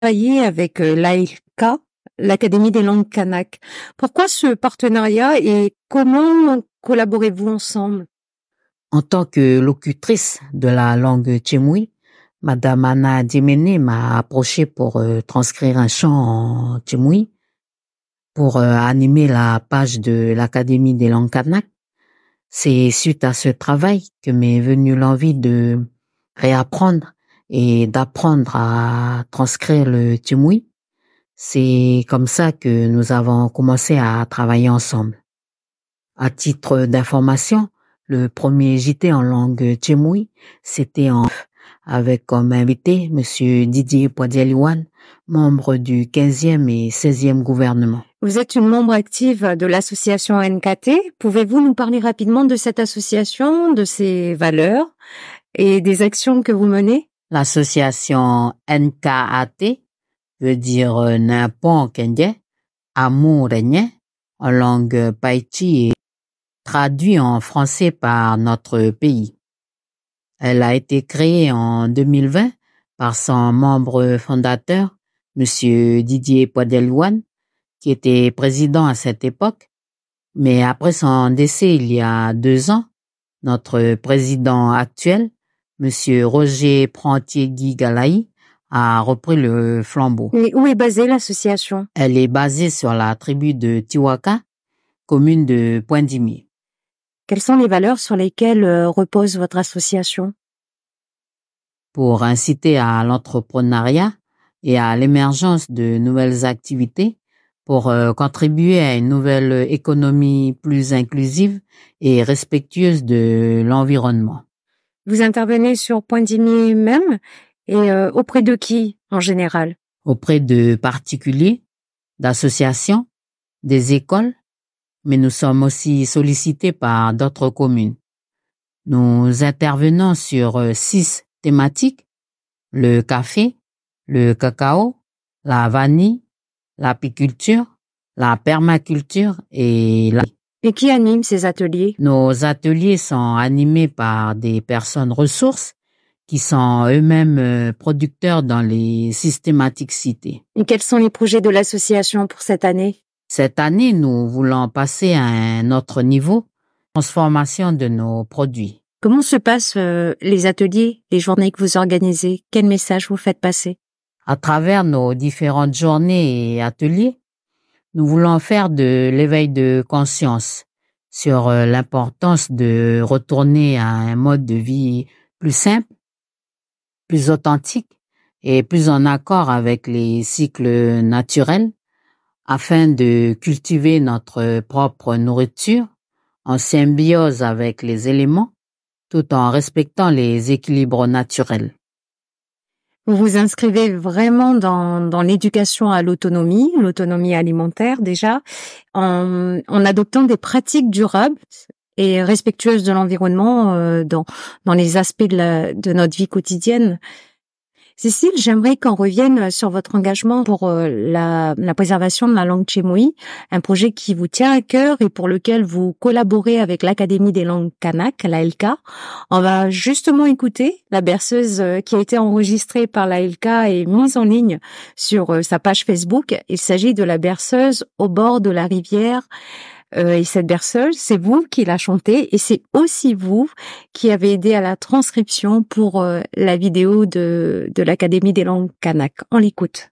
travaillez avec l'ALK, l'Académie des langues kanak. Pourquoi ce partenariat et comment collaborez-vous ensemble? En tant que locutrice de la langue tchèmoui, Madame Anna Djemene m'a approché pour transcrire un chant en tchèmoui pour animer la page de l'Académie des langues kanak. C'est suite à ce travail que m'est venue l'envie de réapprendre et d'apprendre à transcrire le tchèmoui. C'est comme ça que nous avons commencé à travailler ensemble. À titre d'information, le premier JT en langue tchèmoui, c'était avec comme invité Monsieur Didier Poadialiwan, membre du 15e et 16e gouvernement. Vous êtes une membre active de l'association NKT. Pouvez-vous nous parler rapidement de cette association, de ses valeurs et des actions que vous menez? L'association NKAT veut dire Nampon Kendje, Amour Régné, en langue païti et traduit en français par notre pays. Elle a été créée en 2020 par son membre fondateur, Monsieur Didier Poadialiwan, qui était président à cette époque. Mais après son décès il y a 2 ans, notre président actuel, Monsieur Roger Prantiergui Galaï, a repris le flambeau. Et où est basée l'association? Elle est basée sur la tribu de Tiwaka, commune de Poindimié. Quelles sont les valeurs sur lesquelles repose votre association? Pour inciter à l'entrepreneuriat et à l'émergence de nouvelles activités, pour contribuer à une nouvelle économie plus inclusive et respectueuse de l'environnement. Vous intervenez sur Poindimié même et auprès de qui en général? Auprès de particuliers, d'associations, des écoles, mais nous sommes aussi sollicités par d'autres communes. Nous intervenons sur 6 thématiques: le café, le cacao, la vanille, l'apiculture, la permaculture et la... Et qui anime ces ateliers? Nos ateliers sont animés par des personnes ressources qui sont eux-mêmes producteurs dans les systématiques citées. Et quels sont les projets de l'association pour cette année? Cette année, nous voulons passer à un autre niveau, transformation de nos produits. Comment se passent les ateliers, les journées que vous organisez? Quel message vous faites passer? À travers nos différentes journées et ateliers, nous voulons faire de l'éveil de conscience sur l'importance de retourner à un mode de vie plus simple, plus authentique et plus en accord avec les cycles naturels afin de cultiver notre propre nourriture en symbiose avec les éléments tout en respectant les équilibres naturels. Vous vous inscrivez vraiment dans l'éducation à l'autonomie alimentaire déjà, en adoptant des pratiques durables et respectueuses de l'environnement dans les aspects de notre vie quotidienne. Cécile, j'aimerais qu'on revienne sur votre engagement pour la préservation de la langue tchèmoui, un projet qui vous tient à cœur et pour lequel vous collaborez avec l'Académie des langues kanak, l'ALK. On va justement écouter la berceuse qui a été enregistrée par l'ALK et mise en ligne sur sa page Facebook. Il s'agit de la berceuse au bord de la rivière. Et cette berceuse, c'est vous qui la chantez et c'est aussi vous qui avez aidé à la transcription pour la vidéo de l'Académie des langues kanak. On l'écoute.